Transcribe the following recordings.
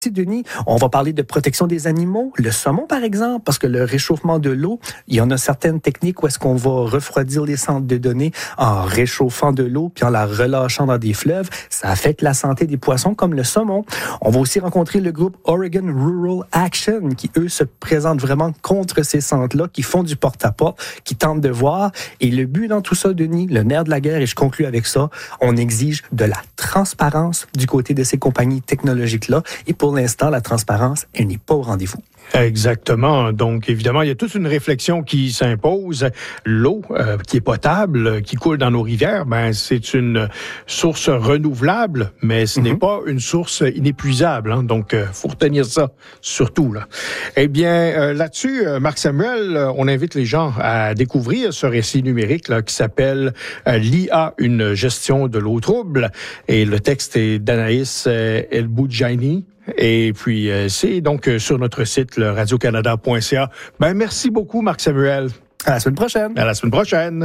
Denis, on va parler de protection des animaux, le saumon par exemple, parce que le réchauffement de l'eau, il y en a certaines techniques où est-ce qu'on va refroidir les centres de données en réchauffant de l'eau puis en la relâchant dans des fleuves. Ça affecte la santé des poissons comme le saumon. On va aussi rencontrer le groupe Oregon Rural Action qui, eux, se présentent vraiment contre ces centres-là, qui font du porte-à-porte, qui tentent de voir. Et le but dans tout ça, Denis, le nerf de la guerre, et je conclue avec ça, on exige de la transparence du côté de ces compagnies technologiques-là. Et pour l'instant, la transparence, elle n'est pas au rendez-vous. Exactement. Donc, évidemment, il y a toute une réflexion qui s'impose. L'eau qui est potable, qui coule dans nos rivières, c'est une source renouvelable, mais ce n'est pas une source inépuisable. Hein. Donc, faut retenir ça, surtout. Là. Eh bien, là-dessus, Marc Samuel, on invite les gens à découvrir ce récit numérique là, qui s'appelle l'IA, une gestion de l'eau trouble. Et le texte est d'Anaïs El-Boudjaini. Et puis, c'est donc sur notre site, le radiocanada.ca. Merci beaucoup, Marc Samuel. À la semaine prochaine. À la semaine prochaine.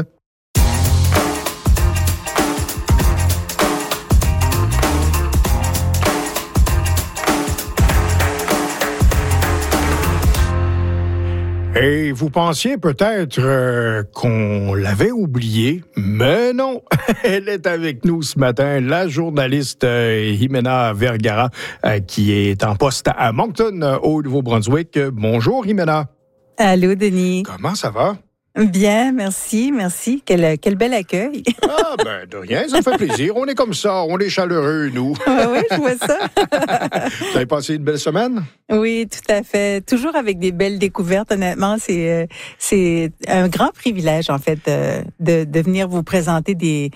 Et vous pensiez peut-être qu'on l'avait oublié, mais non. Elle est avec nous ce matin, la journaliste Jimena Vergara, qui est en poste à Moncton, au Nouveau-Brunswick. Bonjour, Jimena. Allô, Denis. Comment ça va? Bien, merci. Quel bel accueil. De rien, ça me fait plaisir. On est comme ça, on est chaleureux, nous. Oui, je vois ça. Vous avez passé une belle semaine? Oui, tout à fait. Toujours avec des belles découvertes. Honnêtement, c'est un grand privilège, en fait, de venir vous présenter des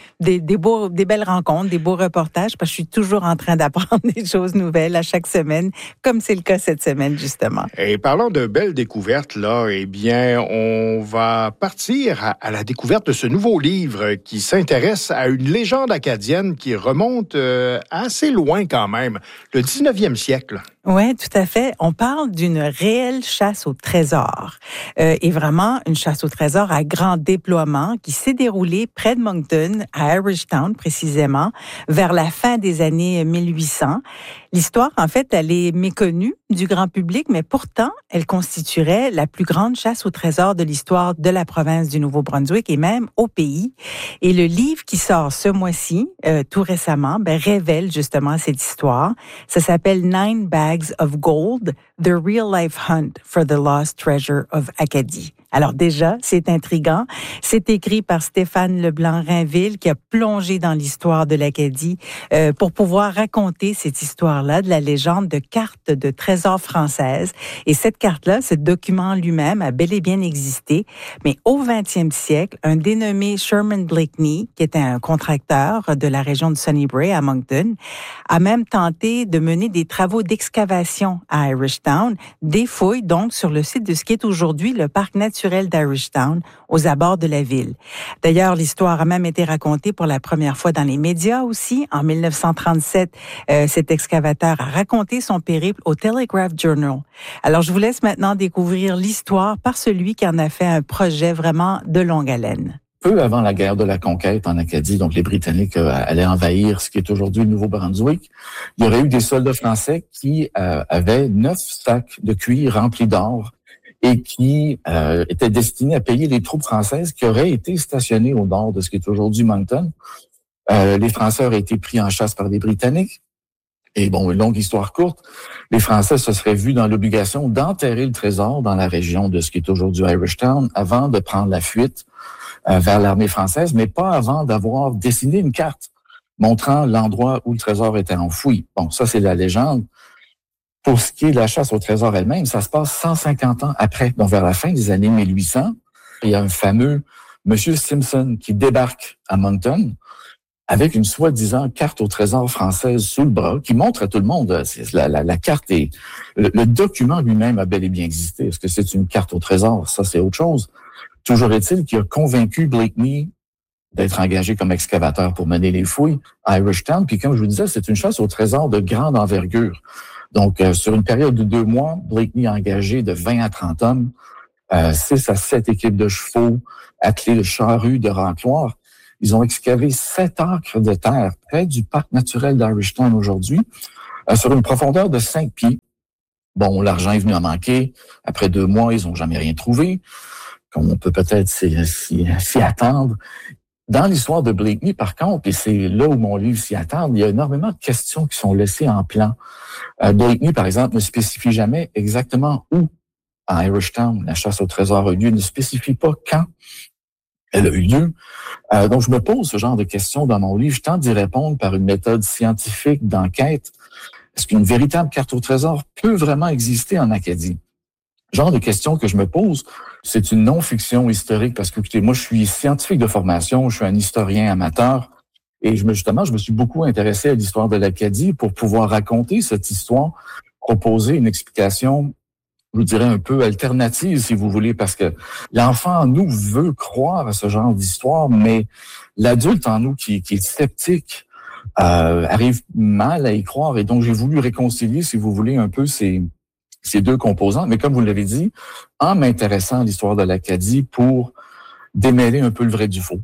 belles rencontres, des beaux reportages, parce que je suis toujours en train d'apprendre des choses nouvelles à chaque semaine, comme c'est le cas cette semaine, justement. Et parlant de belles découvertes, là, eh bien, on va partir à la découverte de ce nouveau livre qui s'intéresse à une légende acadienne qui remonte assez loin quand même, le 19e siècle. Oui, tout à fait. On parle d'une réelle chasse au trésor. Et vraiment, une chasse au trésor à grand déploiement qui s'est déroulée près de Moncton, à Irishtown précisément, vers la fin des années 1800. L'histoire, en fait, elle est méconnue du grand public, mais pourtant, elle constituerait la plus grande chasse au trésor de l'histoire de la province du Nouveau-Brunswick et même au pays. Et le livre qui sort ce mois-ci, tout récemment, révèle justement cette histoire. Ça s'appelle Nine Bags of Gold, The Real Life Hunt for the Lost Treasure of Acadie. Alors déjà, c'est intriguant. C'est écrit par Stéphane Leblanc-Rainville qui a plongé dans l'histoire de l'Acadie pour pouvoir raconter cette histoire-là de la légende de cartes de trésors françaises. Et cette carte-là, ce document lui-même a bel et bien existé. Mais au 20e siècle, un dénommé Sherman Blakeney, qui était un contracteur de la région de Sunnybray à Moncton, a même tenté de mener des travaux d'excavation à Irishtown, des fouilles donc sur le site de ce qui est aujourd'hui le parc naturel d'Irishtown, aux abords de la ville. D'ailleurs, l'histoire a même été racontée pour la première fois dans les médias aussi. En 1937, cet excavateur a raconté son périple au Telegraph Journal. Alors, je vous laisse maintenant découvrir l'histoire par celui qui en a fait un projet vraiment de longue haleine. Peu avant la guerre de la conquête en Acadie, donc les Britanniques allaient envahir ce qui est aujourd'hui le Nouveau-Brunswick, il y aurait eu des soldats français qui avaient 9 sacs de cuir remplis d'or et qui étaient destinés à payer les troupes françaises qui auraient été stationnées au nord de ce qui est aujourd'hui Moncton. Les Français auraient été pris en chasse par les Britanniques. Et bon, une longue histoire courte, les Français se seraient vus dans l'obligation d'enterrer le trésor dans la région de ce qui est aujourd'hui Irishtown avant de prendre la fuite vers l'armée française, mais pas avant d'avoir dessiné une carte montrant l'endroit où le trésor était enfoui. Bon, ça, c'est la légende. Pour ce qui est de la chasse au trésor elle-même, ça se passe 150 ans après, donc vers la fin des années 1800. Il y a un fameux Monsieur Simpson qui débarque à Moncton avec une soi-disant carte au trésor française sous le bras, qui montre à tout le monde, la carte et le document lui-même a bel et bien existé. Est-ce que c'est une carte au trésor? Ça, c'est autre chose. Toujours est-il qu'il a convaincu Blakeney d'être engagé comme excavateur pour mener les fouilles à Irishtown. Puis comme je vous disais, c'est une chasse au trésor de grande envergure. Donc, sur une période de 2 mois, Blakeney a engagé de 20 à 30 hommes, 6 à 7 équipes de chevaux, attelées de charrues, de rentoirs. Ils ont excavé 7 acres de terre près du parc naturel d'Irishtown aujourd'hui. sur une profondeur de 5 pieds. Bon, l'argent est venu à manquer. Après 2 mois, ils n'ont jamais rien trouvé, comme on peut peut-être s'y attendre. Dans l'histoire de Blakeney, par contre, et c'est là où mon livre s'y attarde, il y a énormément de questions qui sont laissées en plan. Blakeney, par exemple, ne spécifie jamais exactement où, à Irishtown, la chasse au trésor a eu lieu, ne spécifie pas quand elle a eu lieu. Donc, je me pose ce genre de questions dans mon livre. Je tente d'y répondre par une méthode scientifique d'enquête. Est-ce qu'une véritable carte au trésor peut vraiment exister en Acadie? Genre de questions que je me pose, c'est une non-fiction historique parce que, écoutez, moi, je suis scientifique de formation, je suis un historien amateur et je me suis beaucoup intéressé à l'histoire de l'Acadie pour pouvoir raconter cette histoire, proposer une explication, je vous dirais un peu alternative, si vous voulez, parce que l'enfant en nous veut croire à ce genre d'histoire, mais l'adulte en nous qui est sceptique arrive mal à y croire. Et donc, j'ai voulu réconcilier, si vous voulez, un peu ces deux composantes. Mais comme vous l'avez dit, en m'intéressant à l'histoire de l'Acadie pour démêler un peu le vrai du faux.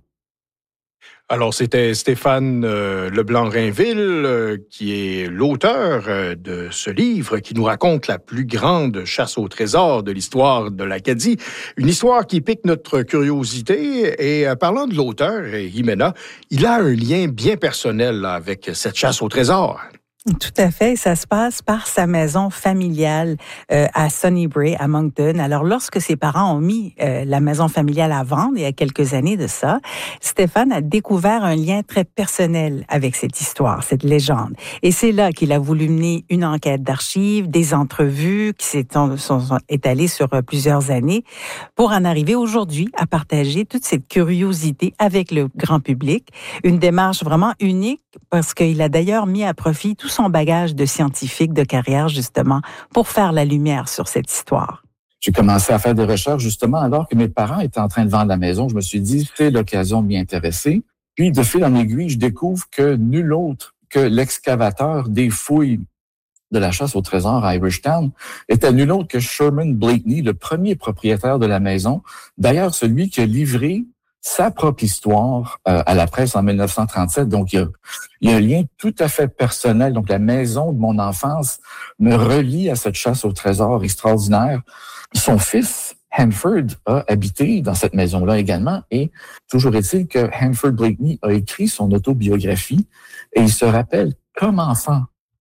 Alors, c'était Stéphane Leblanc-Rainville, qui est l'auteur de ce livre qui nous raconte la plus grande chasse au trésor de l'histoire de l'Acadie. Une histoire qui pique notre curiosité. Et parlant de l'auteur, Jimena, il a un lien bien personnel là, avec cette chasse au trésor. Tout à fait. Ça se passe par sa maison familiale à Sunnybrae, à Moncton. Alors, lorsque ses parents ont mis la maison familiale à vendre, il y a quelques années de ça, Stéphane a découvert un lien très personnel avec cette histoire, cette légende. Et c'est là qu'il a voulu mener une enquête d'archives, des entrevues qui sont étalées sur plusieurs années pour en arriver aujourd'hui à partager toute cette curiosité avec le grand public. Une démarche vraiment unique parce qu'il a d'ailleurs mis à profit tout son bagage de scientifique de carrière, justement, pour faire la lumière sur cette histoire. J'ai commencé à faire des recherches, justement, alors que mes parents étaient en train de vendre la maison. Je me suis dit, c'est l'occasion de m'y intéresser. Puis, de fil en aiguille, je découvre que nul autre que l'excavateur des fouilles de la chasse au trésor à Irishtown était nul autre que Sherman Blakeney, le premier propriétaire de la maison. D'ailleurs, celui qui a livré sa propre histoire à la presse en 1937. Donc, il y a un lien tout à fait personnel. Donc, la maison de mon enfance me relie à cette chasse au trésor extraordinaire. Son fils, Hanford, a habité dans cette maison-là également. Et toujours est-il que Hanford Blakeney a écrit son autobiographie et il se rappelle comme enfant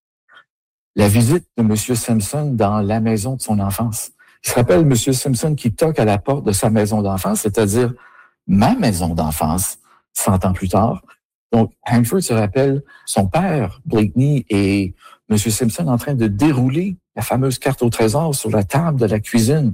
la visite de M. Simpson dans la maison de son enfance. Il se rappelle M. Simpson qui toque à la porte de sa maison d'enfance, c'est-à-dire ma maison d'enfance, 100 ans plus tard. Donc, Hanford se rappelle son père, Blakeney, et M. Simpson en train de dérouler la fameuse carte au trésor sur la table de la cuisine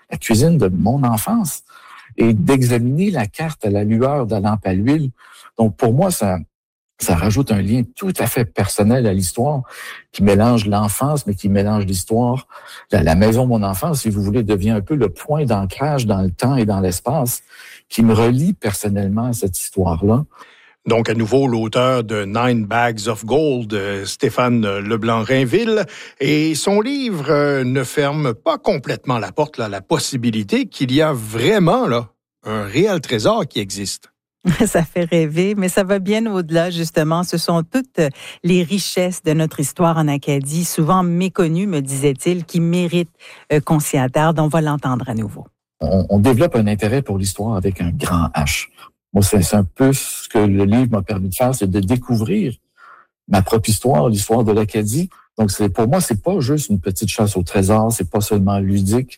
de mon enfance, et d'examiner la carte à la lueur de la lampe à l'huile. Donc, pour moi, ça rajoute un lien tout à fait personnel à l'histoire qui mélange l'enfance, mais qui mélange l'histoire. La maison de mon enfance, si vous voulez, devient un peu le point d'ancrage dans le temps et dans l'espace qui me relie personnellement à cette histoire-là. Donc, à nouveau, l'auteur de 9 Bags of Gold, Stéphane Leblanc-Rainville. Et son livre ne ferme pas complètement la porte à la possibilité qu'il y a vraiment là un réel trésor qui existe. Ça fait rêver, mais ça va bien au-delà, justement. Ce sont toutes les richesses de notre histoire en Acadie, souvent méconnues, me disait-il, qui méritent qu'on s'y attarde. On va l'entendre à nouveau. On développe un intérêt pour l'histoire avec un grand H. Moi, c'est un peu ce que le livre m'a permis de faire, c'est de découvrir ma propre histoire, l'histoire de l'Acadie. Donc, pour moi, c'est pas juste une petite chasse au trésor, c'est pas seulement ludique.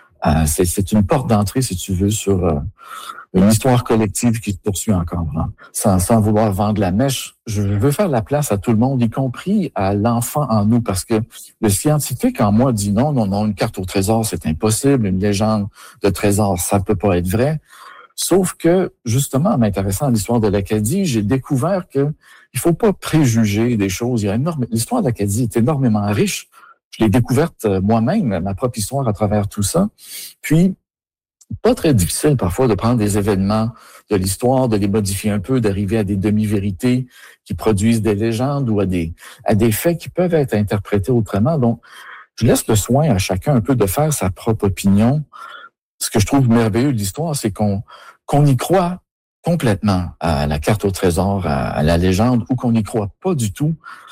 C'est une porte d'entrée, si tu veux, sur une histoire collective qui se poursuit encore. Hein. Sans vouloir vendre la mèche, je veux faire la place à tout le monde, y compris à l'enfant en nous, parce que le scientifique en moi dit non, une carte au trésor, c'est impossible, une légende de trésor, ça peut pas être vrai. Sauf que, justement, en m'intéressant à l'histoire de l'Acadie, j'ai découvert que il faut pas préjuger des choses. L'histoire de l'Acadie est énormément riche. Je l'ai découverte moi-même, ma propre histoire à travers tout ça. Puis, pas très difficile parfois de prendre des événements de l'histoire, de les modifier un peu, d'arriver à des demi-vérités qui produisent des légendes ou à des faits qui peuvent être interprétés autrement. Donc, je laisse le soin à chacun un peu de faire sa propre opinion. Ce que je trouve merveilleux de l'histoire, c'est qu'on y croit complètement à la carte au trésor, à la légende, ou qu'on n'y croit pas du tout.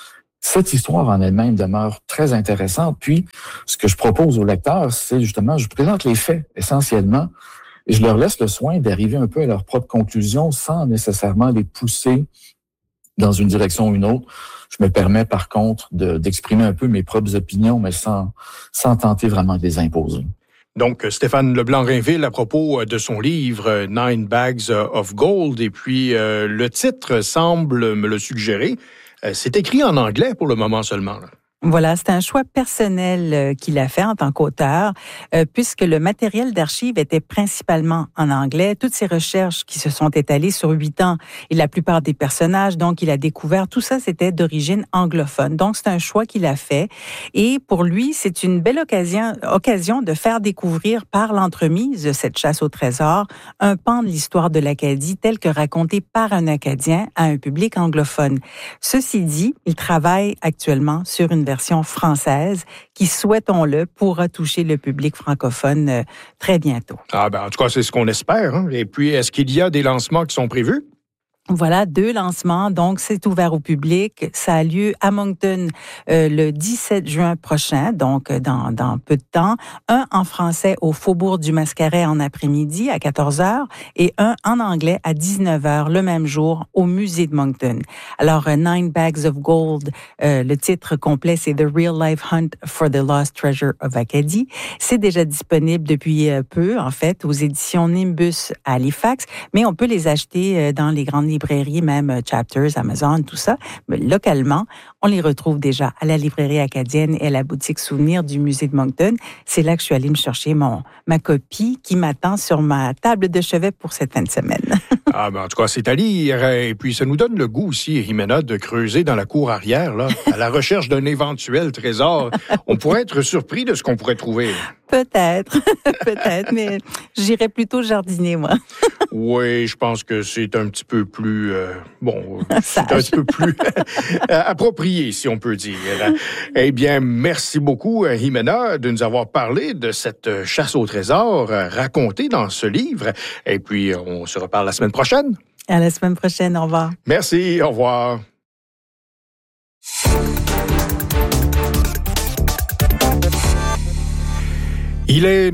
cette histoire en elle-même demeure très intéressante. Puis, ce que je propose aux lecteurs, c'est justement, je présente les faits essentiellement, et je leur laisse le soin d'arriver un peu à leur propre conclusion sans nécessairement les pousser dans une direction ou une autre. Je me permets par contre d'exprimer un peu mes propres opinions, mais sans tenter vraiment de les imposer. Donc, Stéphane Leblanc-Rainville, à propos de son livre « 9 Bags of Gold », et puis le titre semble me le suggérer. C'est écrit en anglais pour le moment seulement, là. Voilà, c'est un choix personnel qu'il a fait en tant qu'auteur, puisque le matériel d'archives était principalement en anglais. Toutes ses recherches qui se sont étalées sur 8 ans et la plupart des personnages, donc il a découvert, tout ça c'était d'origine anglophone. Donc c'est un choix qu'il a fait. Et pour lui, c'est une belle occasion de faire découvrir par l'entremise de cette chasse au trésor un pan de l'histoire de l'Acadie tel que raconté par un Acadien à un public anglophone. Ceci dit, il travaille actuellement sur une version française qui, souhaitons-le, pourra toucher le public francophone très bientôt. Ah ben, en tout cas, c'est ce qu'on espère, hein. Et puis, est-ce qu'il y a des lancements qui sont prévus? Voilà, 2 lancements. Donc, c'est ouvert au public. Ça a lieu à Moncton le 17 juin prochain, donc dans peu de temps. Un en français au Faubourg du Mascaret en après-midi à 14h et un en anglais à 19h le même jour au Musée de Moncton. Alors, 9 Bags of Gold, le titre complet, c'est The Real Life Hunt for the Lost Treasure of Acadie. C'est déjà disponible depuis peu, en fait, aux éditions Nimbus à Halifax, mais on peut les acheter dans les grandes librairies, même Chapters, Amazon, tout ça. Mais localement, on les retrouve déjà à la librairie acadienne et à la boutique Souvenir du Musée de Moncton. C'est là que je suis allée me chercher ma copie qui m'attend sur ma table de chevet pour cette fin de semaine. Ah, ben, en tout cas, c'est à lire. Et puis, ça nous donne le goût aussi, Jimena, de creuser dans la cour arrière, là, à la recherche d'un éventuel trésor. On pourrait être surpris de ce qu'on pourrait trouver. Peut-être, mais j'irais plutôt jardiner, moi. Oui, je pense que c'est un petit peu plus, c'est un petit peu plus approprié, si on peut dire. Eh bien, merci beaucoup, Jimena, de nous avoir parlé de cette chasse au trésor racontée dans ce livre. Et puis, on se reparle la semaine prochaine. À la semaine prochaine, au revoir. Merci, au revoir. Il est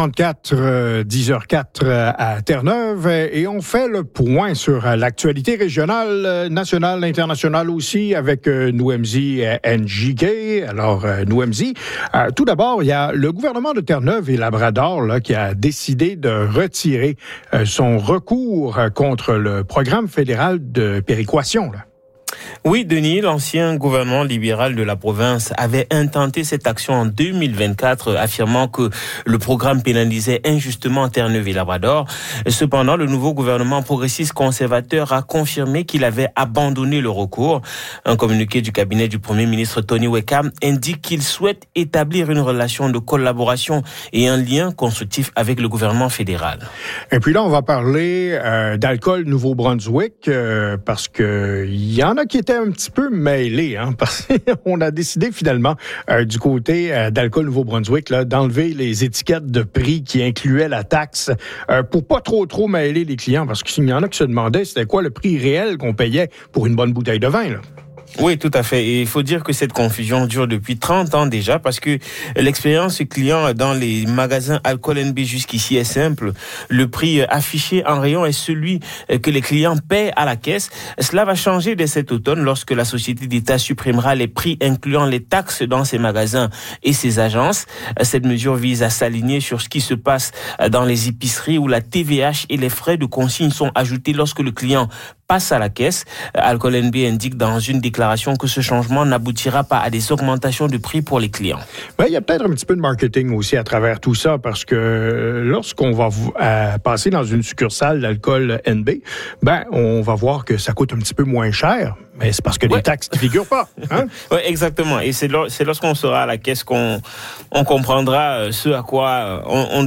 9h34, 10h04 à Terre-Neuve et on fait le point sur l'actualité régionale, nationale, internationale aussi avec Nouemzi Njike. Alors, Nouemzi, tout d'abord, il y a le gouvernement de Terre-Neuve et Labrador là, qui a décidé de retirer son recours contre le programme fédéral de péréquation, là. Oui, Denis, l'ancien gouvernement libéral de la province avait intenté cette action en 2024, affirmant que le programme pénalisait injustement Terre-Neuve et Labrador. Cependant, le nouveau gouvernement progressiste conservateur a confirmé qu'il avait abandonné le recours. Un communiqué du cabinet du Premier ministre Tony Wekam indique qu'il souhaite établir une relation de collaboration et un lien constructif avec le gouvernement fédéral. Et puis là, on va parler d'alcool Nouveau-Brunswick parce que il y en a qui étaient un petit peu mêlés, hein, parce qu'on a décidé finalement du côté d'Alcool Nouveau-Brunswick là, d'enlever les étiquettes de prix qui incluaient la taxe pour pas trop mêler les clients, parce qu'il y en a qui se demandaient c'était quoi le prix réel qu'on payait pour une bonne bouteille de vin, là. Oui, tout à fait. Et il faut dire que cette confusion dure depuis 30 ans déjà parce que l'expérience client dans les magasins Alcool NB jusqu'ici est simple. Le prix affiché en rayon est celui que les clients paient à la caisse. Cela va changer dès cet automne lorsque la société d'État supprimera les prix incluant les taxes dans ses magasins et ses agences. Cette mesure vise à s'aligner sur ce qui se passe dans les épiceries où la TVH et les frais de consigne sont ajoutés lorsque le client passe à la caisse. Alcool NB indique dans une déclaration que ce changement n'aboutira pas à des augmentations de prix pour les clients. Ben, il y a peut-être un petit peu de marketing aussi à travers tout ça, parce que lorsqu'on va passer dans une succursale d'Alcool NB, ben, on va voir que ça coûte un petit peu moins cher, mais c'est parce que des taxes qui figurent pas. Hein? Oui, exactement. Et c'est lorsqu'on sera à la caisse qu'on comprendra ce à quoi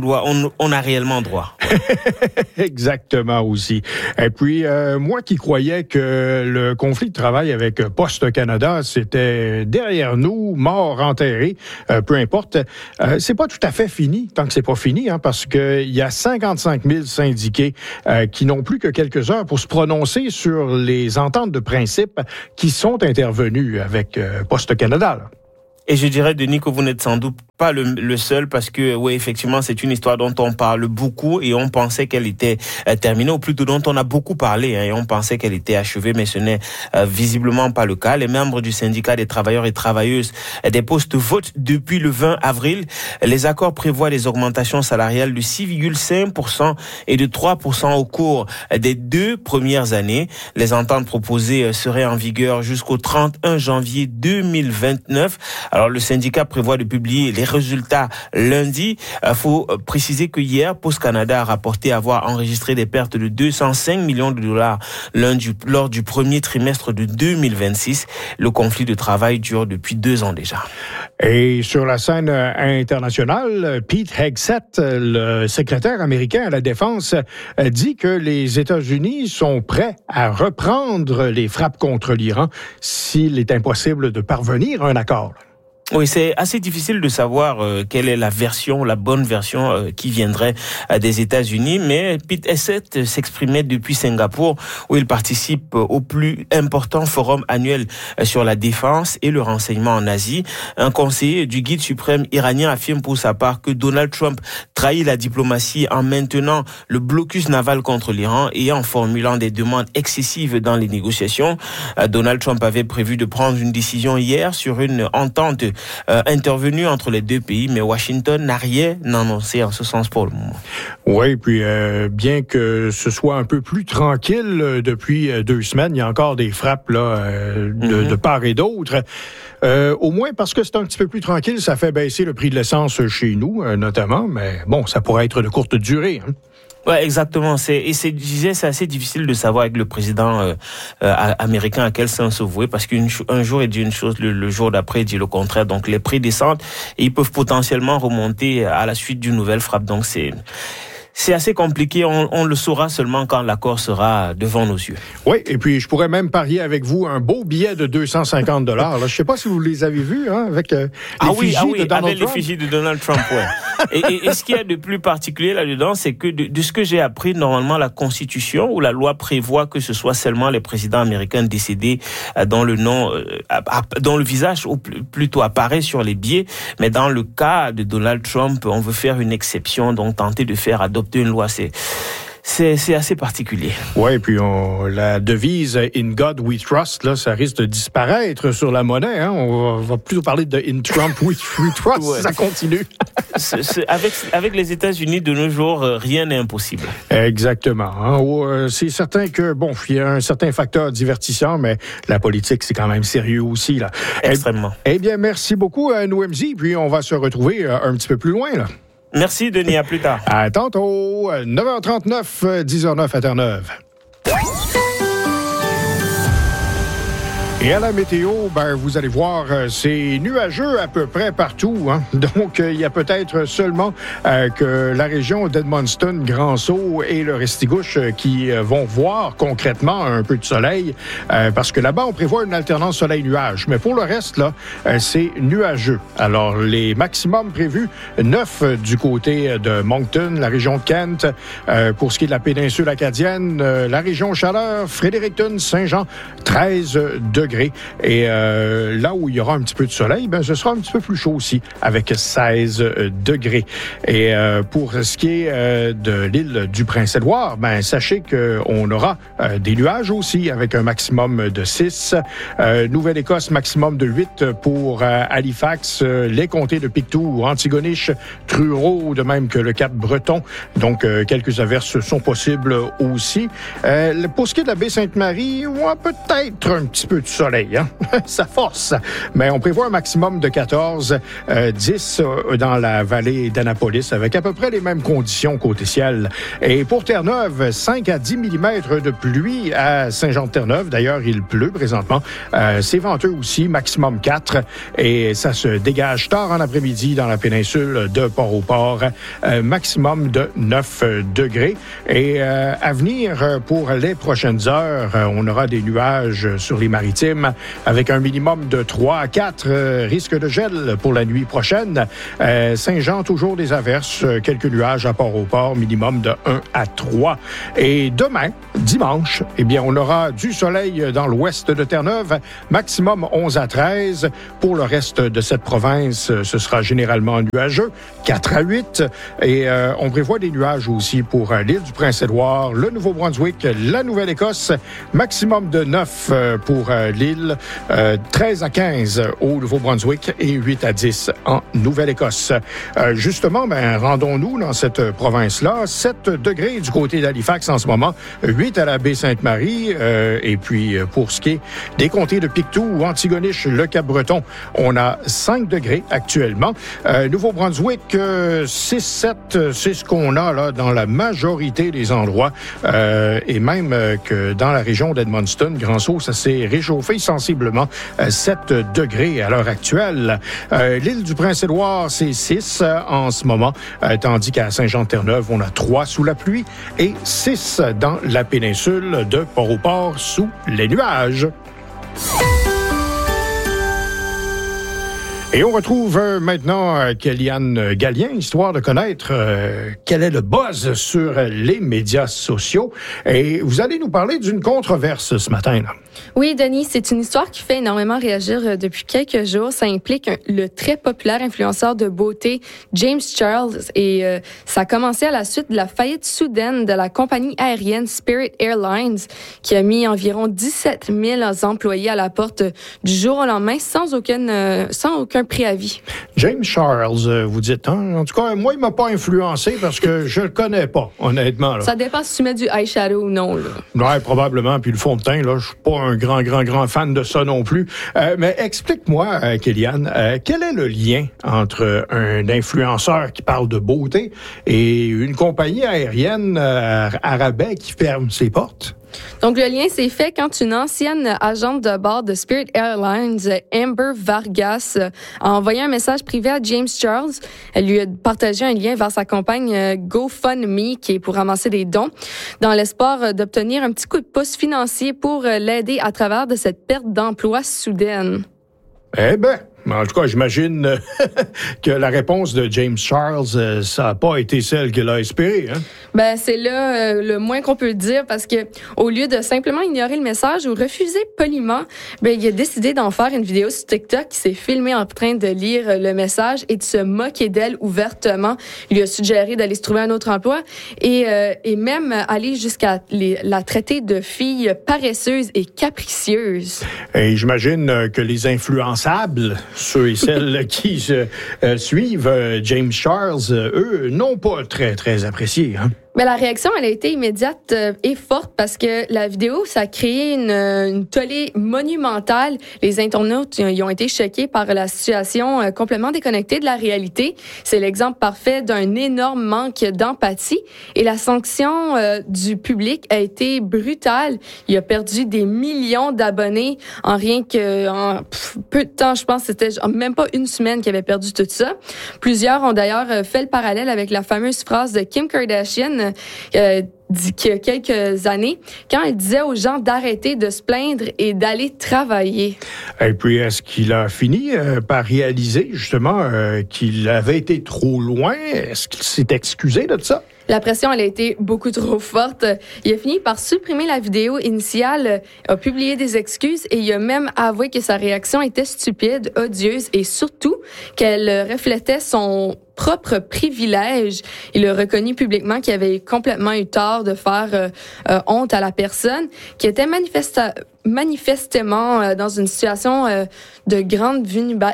on a réellement droit. Exactement aussi. Et puis, moi qui croyais que le conflit de travail avec Poste Canada, c'était derrière nous, mort, enterré, peu importe, c'est pas tout à fait fini, tant que c'est pas fini, hein, parce qu'il y a 55 000 syndiqués qui n'ont plus que quelques heures pour se prononcer sur les ententes de principe qui sont intervenus avec Poste Canada, là. Et je dirais, Denis, que vous n'êtes sans doute pas le seul, parce que, oui, effectivement, c'est une histoire dont on parle beaucoup et on pensait qu'elle était terminée, ou plutôt dont on a beaucoup parlé, et on pensait qu'elle était achevée, mais ce n'est visiblement pas le cas. Les membres du syndicat des travailleurs et travailleuses des postes votent depuis le 20 avril. Les accords prévoient des augmentations salariales de 6,5% et de 3% au cours des 2 premières années. Les ententes proposées seraient en vigueur jusqu'au 31 janvier 2029. Alors, le syndicat prévoit de publier les résultats lundi. Faut préciser que hier, Post Canada a rapporté avoir enregistré des pertes de 205 millions de dollars lors du premier trimestre de 2026. Le conflit de travail dure depuis 2 ans déjà. Et sur la scène internationale, Pete Hegseth, le secrétaire américain à la Défense, dit que les États-Unis sont prêts à reprendre les frappes contre l'Iran s'il est impossible de parvenir à un accord. Oui, c'est assez difficile de savoir quelle est la bonne version qui viendrait des États-Unis, mais Pete Hegseth s'exprimait depuis Singapour, où il participe au plus important forum annuel sur la défense et le renseignement en Asie. Un conseiller du guide suprême iranien affirme pour sa part que Donald Trump trahit la diplomatie en maintenant le blocus naval contre l'Iran et en formulant des demandes excessives dans les négociations. Donald Trump avait prévu de prendre une décision hier sur une entente intervenue entre les 2 pays, mais Washington n'a rien annoncé en ce sens pour le moment. Oui, puis bien que ce soit un peu plus tranquille depuis 2 semaines, il y a encore des frappes là, de part et d'autre. Au moins parce que c'est un petit peu plus tranquille, ça fait baisser le prix de l'essence chez nous, notamment, mais bon, ça pourrait être de courte durée, hein. Ouais, exactement. C'est assez difficile de savoir avec le président américain à quel sens se vouer, parce qu'un jour il dit une chose, le jour d'après il dit le contraire. Donc les prix descendent et ils peuvent potentiellement remonter à la suite d'une nouvelle frappe. Donc c'est assez compliqué. On le saura seulement quand l'accord sera devant nos yeux. Oui, et puis je pourrais même parier avec vous un beau billet de 250 $. Là, je ne sais pas si vous les avez vus, hein, avec l'effigie de Donald Trump. Avec l'effigie de Donald Trump, ouais. et ce qu'il y a de plus particulier là-dedans, c'est que de ce que j'ai appris, normalement, la Constitution ou la loi prévoit que ce soit seulement les présidents américains décédés dont le visage ou plutôt apparaît sur les billets. Mais dans le cas de Donald Trump, on veut faire une exception, donc tenter de faire adopter une loi, c'est assez particulier. Oui, puis la devise « In God we trust », là, ça risque de disparaître sur la monnaie. Hein? On va plutôt parler de « In Trump we trust », ouais. Ça continue. Avec les États-Unis de nos jours, rien n'est impossible. Exactement. Hein? C'est certain que, bon, il y a un certain facteur divertissant, mais la politique, c'est quand même sérieux aussi, là. Extrêmement. Eh bien, merci beaucoup à Noemzi, puis on va se retrouver un petit peu plus loin, là. Merci, Denis. À plus tard. À tantôt. 9h39, 10h09 à Terre-Neuve. Et à la météo, vous allez voir, c'est nuageux à peu près partout, hein? Donc, il y a peut-être seulement que la région d'Edmundston, Grand-Sault et le Restigouche qui vont voir concrètement un peu de soleil, parce que là-bas, on prévoit une alternance soleil-nuage. Mais pour le reste, là, c'est nuageux. Alors, les maximums prévus, 9 du côté de Moncton, la région de Kent, pour ce qui est de la péninsule acadienne, la région Chaleur, Fredericton, Saint-Jean, 13 degrés. Et là où il y aura un petit peu de soleil, ce sera un petit peu plus chaud aussi, avec 16 degrés. Et pour ce qui est de l'île du Prince-Édouard, sachez qu'on aura des nuages aussi, avec un maximum de 6. Nouvelle-Écosse, maximum de 8 pour Halifax, les comtés de Pictou, Antigonish, Truro, de même que le Cap-Breton. Donc, quelques averses sont possibles aussi. Pour ce qui est de la baie Sainte-Marie, peut-être un petit peu de soleil, hein? Ça force. Mais on prévoit un maximum de 14, 10 dans la vallée d'Annapolis, avec à peu près les mêmes conditions côté ciel. Et pour Terre-Neuve, 5 à 10 mm de pluie à Saint-Jean-de-Terre-Neuve. D'ailleurs, il pleut présentement. C'est venteux aussi, maximum 4. Et ça se dégage tard en après-midi dans la péninsule de Port-au-Port. Maximum de 9 degrés. Et à venir, pour les prochaines heures, on aura des nuages sur les maritimes. maritime avec un minimum de 3 à 4. Risque de gel pour la nuit prochaine. Saint-Jean, toujours des averses. Quelques nuages à Port-au-Port, minimum de 1 à 3. Et demain, dimanche, eh bien, on aura du soleil dans l'ouest de Terre-Neuve, maximum 11 à 13. Pour le reste de cette province, ce sera généralement nuageux, 4 à 8. Et on prévoit des nuages aussi pour l'île du Prince-Édouard, le Nouveau-Brunswick, la Nouvelle-Écosse, maximum de 9 pour l'île, 13 à 15 au Nouveau-Brunswick et 8 à 10 en Nouvelle-Écosse. Justement, rendons-nous dans cette province-là. 7 degrés du côté d'Halifax en ce moment, 8 à la baie Sainte-Marie. Et puis, pour ce qui est des comtés de Pictou, Antigonish, le Cap-Breton, on a 5 degrés actuellement. Nouveau-Brunswick, 6-7, c'est ce qu'on a là dans la majorité des endroits. Et même que dans la région d'Edmundston, Grand-Sault, ça s'est réchauffé sensiblement 7 degrés à l'heure actuelle. L'île du Prince-Édouard, c'est 6 en ce moment, tandis qu'à Saint-Jean-de-Terre-Neuve, on a 3 sous la pluie et 6 dans la péninsule de Port-au-Port sous les nuages. Et on retrouve maintenant Kéliane Gallien, histoire de connaître quel est le buzz sur les médias sociaux. Et vous allez nous parler d'une controverse ce matin, là. Oui, Denis, c'est une histoire qui fait énormément réagir depuis quelques jours. Ça implique le très populaire influenceur de beauté James Charles et ça a commencé à la suite de la faillite soudaine de la compagnie aérienne Spirit Airlines qui a mis environ 17 000 employés à la porte du jour au lendemain sans aucun préavis. James Charles, vous dites, hein? En tout cas, moi, il m'a pas influencé parce que je le connais pas, honnêtement. Là. Ça dépend si tu mets du eyeshadow ou non. Là. Ouais, probablement. Puis le fond de teint, là, je suis pas un grand fan de ça non plus. Mais explique-moi, Kéliane, quel est le lien entre un influenceur qui parle de beauté et une compagnie aérienne à rabais qui ferme ses portes? Donc, le lien s'est fait quand une ancienne agente de bord de Spirit Airlines, Amber Vargas, a envoyé un message privé à James Charles. Elle lui a partagé un lien vers sa campagne GoFundMe, qui est pour ramasser des dons, dans l'espoir d'obtenir un petit coup de pouce financier pour l'aider à travers de cette perte d'emploi soudaine. Eh ben, en tout cas, j'imagine que la réponse de James Charles, ça n'a pas été celle qu'elle a espérée, hein? Ben, c'est là le moins qu'on peut dire parce que au lieu de simplement ignorer le message ou refuser poliment, ben, il a décidé d'en faire une vidéo sur TikTok qui s'est filmé en train de lire le message et de se moquer d'elle ouvertement. Il lui a suggéré d'aller se trouver un autre emploi et même aller jusqu'à la traiter de fille paresseuse et capricieuse. Et j'imagine que les influençables, ceux et celles qui suivent James Charles, eux, n'ont pas très apprécié, hein? Mais la réaction, elle a été immédiate et forte parce que la vidéo, ça a créé une tollée monumentale. Les internautes, ils ont été choqués par la situation complètement déconnectée de la réalité. C'est l'exemple parfait d'un énorme manque d'empathie. Et la sanction du public a été brutale. Il a perdu des millions d'abonnés en rien que peu de temps. Je pense que c'était même pas une semaine qu'il avait perdu tout ça. Plusieurs ont d'ailleurs fait le parallèle avec la fameuse phrase de Kim Kardashian qu'il y a quelques années, quand elle disait aux gens d'arrêter de se plaindre et d'aller travailler. Et puis, est-ce qu'il a fini par réaliser, justement, qu'il avait été trop loin? Est-ce qu'il s'est excusé de ça? La pression, elle a été beaucoup trop forte. Il a fini par supprimer la vidéo initiale, a publié des excuses et il a même avoué que sa réaction était stupide, odieuse et surtout qu'elle reflétait son propre privilège. Il a reconnu publiquement qu'il avait complètement eu tort de faire honte à la personne, qui était manifestement dans une situation de grande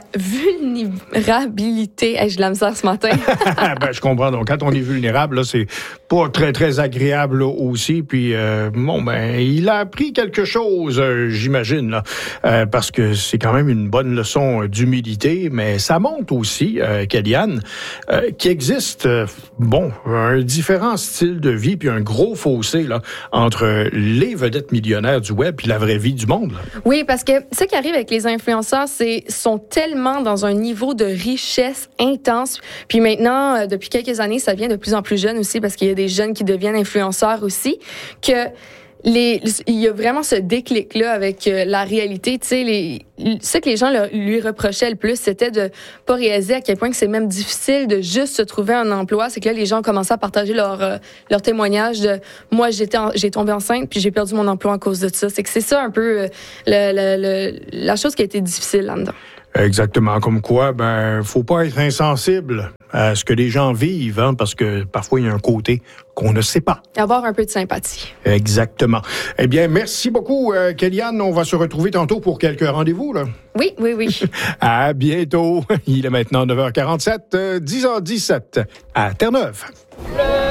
vulnérabilité. Hey, j'ai de la misère ce matin. Ben, je comprends. Donc, quand on est vulnérable, là, c'est pas très agréable là, aussi. Puis, il a appris quelque chose, j'imagine, là, parce que c'est quand même une bonne leçon d'humilité. Mais ça montre aussi, Kéliane, qu'il existe, un différent style de vie puis un gros fossé là entre les vedettes millionnaires du web puis la vraie vie du monde. Là. Oui, parce que ce qui arrive avec les influenceurs, sont tellement dans un niveau de richesse intense. Puis maintenant, depuis quelques années, ça devient de plus en plus jeune aussi parce qu'il y a des jeunes qui deviennent influenceurs aussi, que il y a vraiment ce déclic-là avec la réalité. Tu sais, ce que les gens lui reprochaient le plus, c'était de pas réaliser à quel point que c'est même difficile de juste se trouver un emploi. C'est que là, les gens ont commencé à partager leur témoignage de « Moi, j'ai tombé enceinte, puis j'ai perdu mon emploi à cause de ça ». C'est que c'est ça un peu la chose qui a été difficile là-dedans. Exactement. Comme quoi, faut pas être insensible à ce que les gens vivent, hein, parce que parfois, il y a un côté qu'on ne sait pas. Avoir un peu de sympathie. Exactement. Eh bien, merci beaucoup, Kellyanne. On va se retrouver tantôt pour quelques rendez-vous, là. Oui. À bientôt. Il est maintenant 9h47, 10h17 à Terre-Neuve.